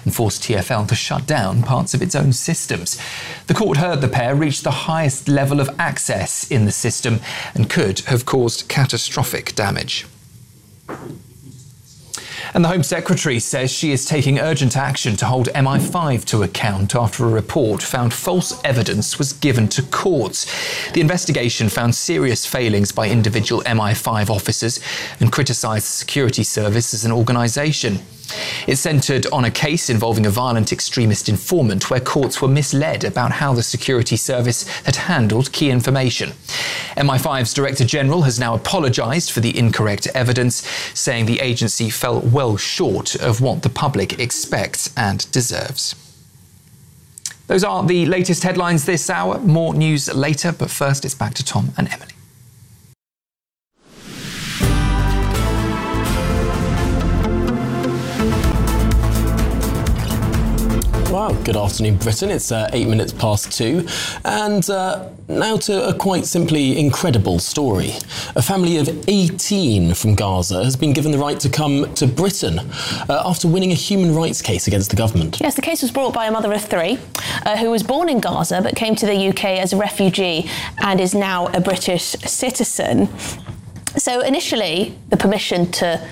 and forced TfL to shut down parts of its own systems. The court heard the pair reached the highest level of access in the system and could have caused catastrophic damage. And the Home Secretary says she is taking urgent action to hold MI5 to account after a report found false evidence was given to courts. The investigation found serious failings by individual MI5 officers and criticised the security service as an organisation. It centred on a case involving a violent extremist informant where courts were misled about how the security service had handled key information. MI5's Director General has now apologised for the incorrect evidence, saying the agency fell well short of what the public expects and deserves. Those are the latest headlines this hour. More news later, but first it's back to Tom and Emily. Wow, good afternoon, Britain. It's 8 minutes past 2. And now to a quite simply incredible story. A family of 18 from Gaza has been given the right to come to Britain after winning a human rights case against the government. Yes, the case was brought by a mother of 3 who was born in Gaza but came to the UK as a refugee and is now a British citizen. So initially, the permission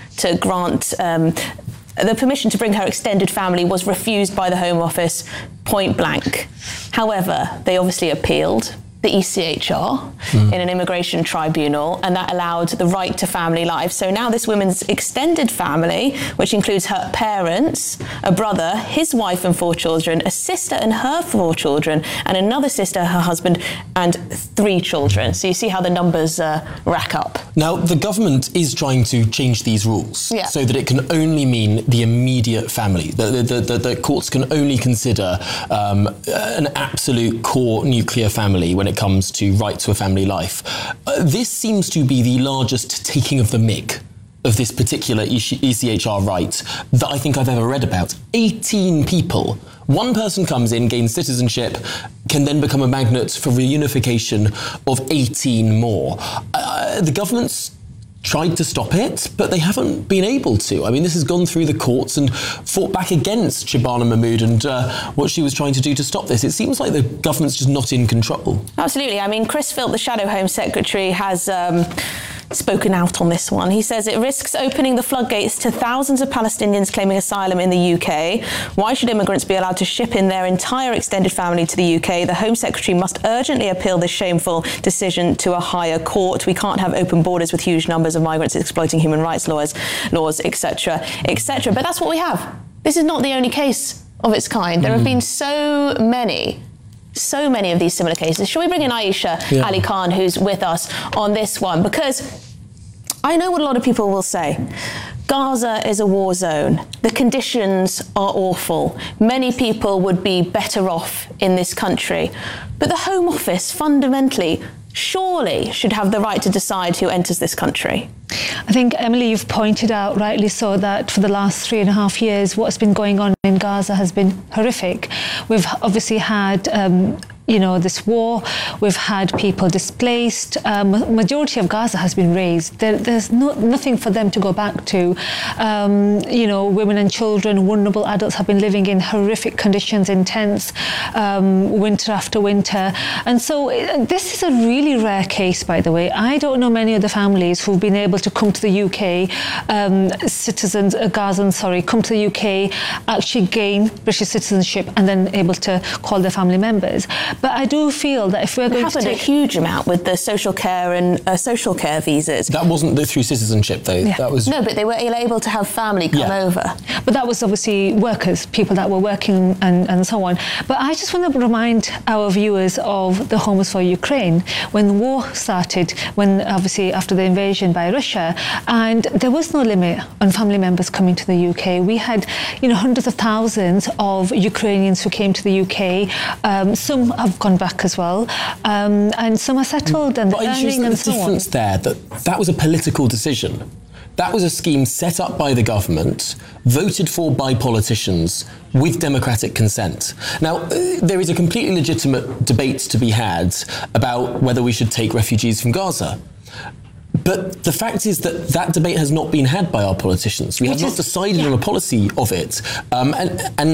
the permission to bring her extended family was refused by the Home Office point blank. However, they obviously appealed the ECHR in an immigration tribunal, and that allowed the right to family life. So now this woman's extended family, which includes her parents, a brother, his wife and 4 children, a sister and her 4 children, and another sister, her husband, and 3 children. So you see how the numbers rack up. Now, the government is trying to change these rules so that it can only mean the immediate family. The courts can only consider an absolute core nuclear family when it comes to right to a family life. This seems to be the largest taking of the mick of this particular ECHR right that I think I've ever read about. 18 people. One person comes in, gains citizenship, can then become a magnet for reunification of 18 more. The government's tried to stop it, but they haven't been able to. I mean, this has gone through the courts and fought back against Shabana Mahmood and what she was trying to do to stop this. It seems like the government's just not in control. Absolutely. I mean, Chris Philp, the Shadow Home Secretary, has spoken out on this one. He says it risks opening the floodgates to thousands of Palestinians claiming asylum in the UK. Why should immigrants be allowed to ship in their entire extended family to the UK? The Home Secretary must urgently appeal this shameful decision to a higher court. We can't have open borders with huge numbers of migrants exploiting human rights laws, etc., etc. But that's what we have. This is not the only case of its kind. There have been so many of these similar cases. Shall we bring in Aisha Ali Khan, who's with us on this one? Because I know what a lot of people will say. Gaza is a war zone. The conditions are awful. Many people would be better off in this country. But the Home Office fundamentally surely should have the right to decide who enters this country. I think, Emily, you've pointed out rightly so that for the last 3.5 years, what's been going on in Gaza has been horrific. We've obviously had this war. We've had people displaced. Majority of Gaza has been razed. There's nothing for them to go back to. Women and children, vulnerable adults have been living in horrific conditions in tents, winter after winter. And so this is a really rare case, by the way. I don't know many other families who've been able to come to the UK, Gazans, come to the UK, actually gain British citizenship and then able to call their family members. But I do feel that if we're going to take a huge amount with the social care and social care visas. That wasn't through citizenship, though. Yeah. That was but they were able to have family come over. But that was obviously workers, people that were working and so on. But I just want to remind our viewers of the Homes for Ukraine when the war started, when obviously after the invasion by Russia, and there was no limit on family members coming to the UK. We had, hundreds of thousands of Ukrainians who came to the UK. Some have gone back as well, and some are settled and earning and so on. But the difference there, that was a political decision. That was a scheme set up by the government, voted for by politicians with democratic consent. Now, there is a completely legitimate debate to be had about whether we should take refugees from Gaza. But the fact is that debate has not been had by our politicians. We have not decided on a policy of it. And